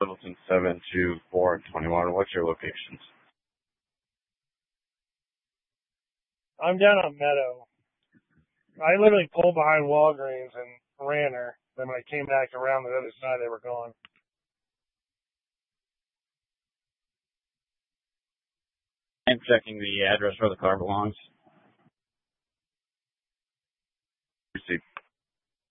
Littleton 724 and 21. What's your locations? I'm down on Meadow. I literally pulled behind Walgreens and ran her. Then when I came back around the other side, they were gone. I'm checking the address where the car belongs.